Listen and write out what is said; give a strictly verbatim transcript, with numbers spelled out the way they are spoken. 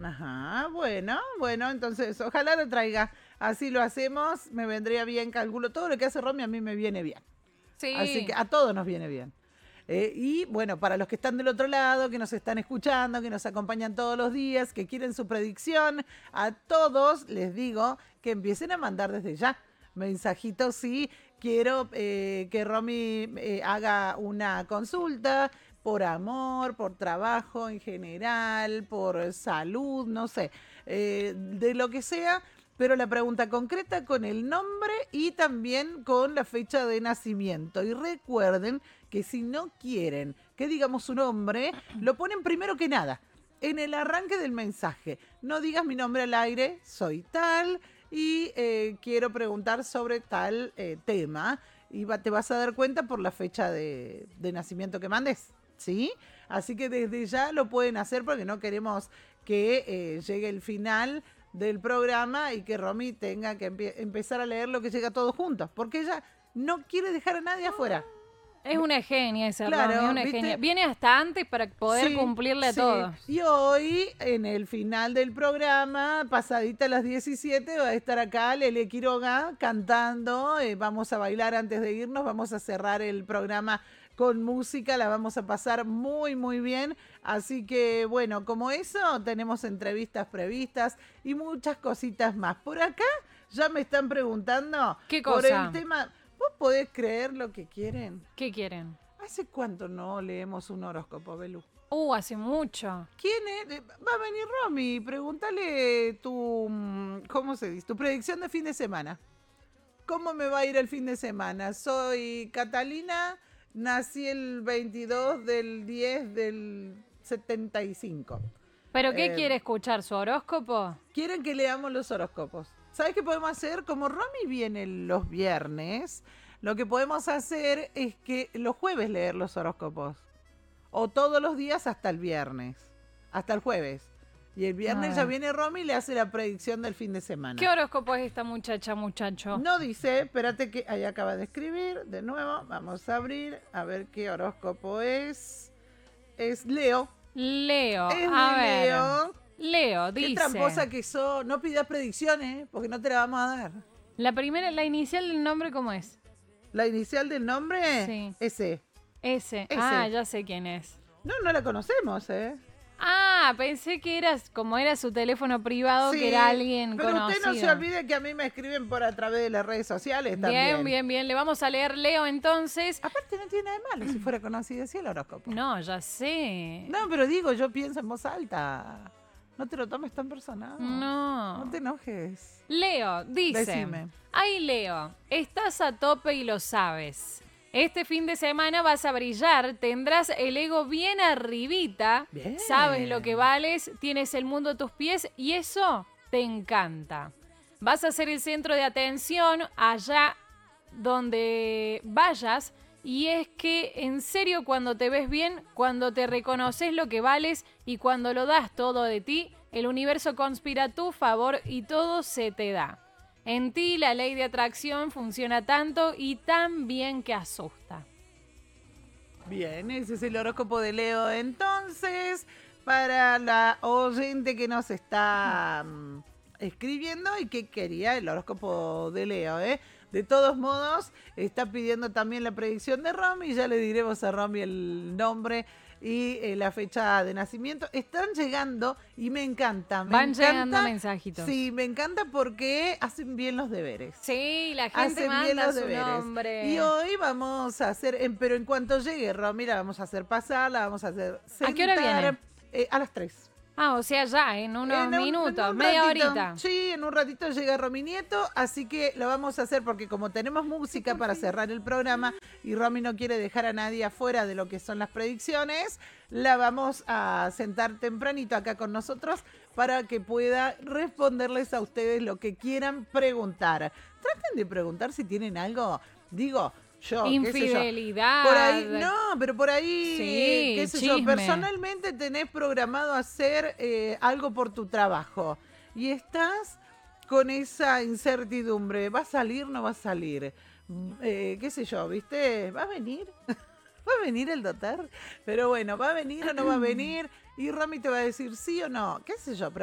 Ajá, bueno, bueno, entonces ojalá lo traiga. Así lo hacemos, me vendría bien, calculo. Todo lo que hace Romy a mí me viene bien. Así Sí. que a todos nos viene bien. Eh, y bueno, para los que están del otro lado, que nos están escuchando, que nos acompañan todos los días, que quieren su predicción, a todos les digo que empiecen a mandar desde ya mensajitos si quiero eh, que Romy eh, haga una consulta por amor, por trabajo en general, por salud, no sé, eh, de lo que sea. Pero la pregunta concreta con el nombre y también con la fecha de nacimiento. Y recuerden que si no quieren que digamos su nombre, lo ponen primero que nada, en el arranque del mensaje. No digas mi nombre al aire, soy tal y eh, quiero preguntar sobre tal eh, tema. Y va, te vas a dar cuenta por la fecha de, de nacimiento que mandes, ¿sí? Así que desde ya lo pueden hacer porque no queremos que eh, llegue el final del programa y que Romy tenga que empie- empezar a leer lo que llega todos juntos, porque ella no quiere dejar a nadie afuera. Es una genia esa Romy, es Claro, una genia. ¿viste? Viene hasta antes para poder Sí, cumplirle a sí. todos. Y hoy, en el final del programa, pasadita a las diecisiete, va a estar acá Lele Quiroga cantando. Eh, vamos a bailar antes de irnos, vamos a cerrar el programa con música, la vamos a pasar muy, muy bien. Así que, bueno, como eso, tenemos entrevistas previstas y muchas cositas más. Por acá ya me están preguntando ¿Qué por el cosa? tema. ¿Vos podés creer lo que quieren? ¿Qué quieren? ¿Hace cuánto no leemos un horóscopo, Belú? Uh, hace mucho. ¿Quién es? Eh, Va a venir Romy. Pregúntale tu, mm, ¿cómo se dice? Tu predicción de fin de semana. ¿Cómo me va a ir el fin de semana? Soy Catalina, nací el veintidós del diez del setenta y cinco. ¿Pero qué Eh, quiere escuchar? ¿Su horóscopo? Quieren que leamos los horóscopos. ¿Sabes qué podemos hacer? Como Romy viene los viernes, lo que podemos hacer es que los jueves leer los horóscopos. O todos los días hasta el viernes. Hasta el jueves. Y el viernes ya Ah. viene Romy y le hace la predicción del fin de semana. ¿Qué horóscopo es esta muchacha, muchacho? No dice, espérate que ahí acaba de escribir. De nuevo, vamos a abrir a ver qué horóscopo es. Es Leo. Leo, Es a de ver. Leo. Leo, Qué dice. tramposa que sos. No pidas predicciones, porque no te la vamos a dar. La primera, la inicial del nombre, ¿cómo es? La inicial del nombre Sí. es E. Ese. Ese. Ah, ya sé quién es. No, no la conocemos, ¿eh? Ah, pensé que eras, como era su teléfono privado, Sí, que era alguien pero conocido. usted no se olvide que a mí me escriben por a través de las redes sociales también. Bien, bien, bien. Le vamos a leer Leo entonces. Aparte no tiene nada de malo si fuera conocido así el horóscopo. No, ya sé. No, pero digo, yo pienso en voz alta. No te lo tomes tan personal. No. No te enojes. Leo, dice. Decime. Ay, Leo, estás a tope y lo sabes. Este fin de semana vas a brillar, tendrás el ego bien arribita, Bien. sabes lo que vales, tienes el mundo a tus pies y eso te encanta. Vas a ser el centro de atención allá donde vayas y es que en serio cuando te ves bien, cuando te reconoces lo que vales y cuando lo das todo de ti, el universo conspira a tu favor y todo se te da. En ti la ley de atracción funciona tanto y tan bien que asusta. Bien, ese es el horóscopo de Leo. Entonces, para la oyente que nos está mm, escribiendo y que quería el horóscopo de Leo, ¿eh? De todos modos, está pidiendo también la predicción de Romy y ya le diremos a Romy el nombre y eh, la fecha de nacimiento. Están llegando y me encanta. Me Van encanta, llegando mensajitos. Sí, me encanta porque hacen bien los deberes. Sí, la gente Hacen bien manda los su deberes. nombre. Y hoy vamos a hacer, en- pero en cuanto llegue Romy, la vamos a hacer pasar, la vamos a hacer sentar. ¿A qué hora viene? Eh, a las tres. Ah, o sea, ya, en unos En un- minutos, en un media ratito. horita. Sí, en un ratito llega Romy Nieto, así que lo vamos a hacer porque como tenemos música para cerrar el programa y Romy no quiere dejar a nadie afuera de lo que son las predicciones, la vamos a sentar tempranito acá con nosotros para que pueda responderles a ustedes lo que quieran preguntar. Traten de preguntar si tienen algo, digo, yo, qué sé yo. Infidelidad. Por ahí, no, pero por ahí, Sí, qué sé yo, chisme. personalmente tenés programado hacer eh, algo por tu trabajo y estás con esa incertidumbre, ¿va a salir o no va a salir? Mm, eh, qué sé yo, ¿viste? ¿Va a venir? ¿Va a venir el doctor? Pero bueno, ¿va a venir o no va a venir? Y Romy te va a decir sí o no, qué sé yo, pero